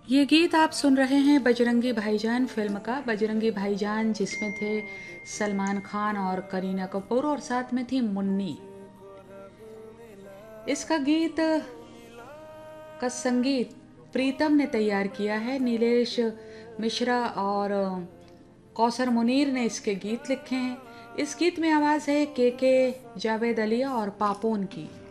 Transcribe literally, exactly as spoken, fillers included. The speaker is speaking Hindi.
ये गीत आप सुन रहे हैं बजरंगी भाईजान फिल्म का। बजरंगी भाईजान जिसमें थे सलमान खान और करीना कपूर और साथ में थी मुन्नी। इसका गीत का संगीत प्रीतम ने तैयार किया है। नीलेश मिश्रा और कौसर मुनीर ने इसके गीत लिखे हैं। इस गीत में आवाज़ है के के जावेद अली और पापोन की।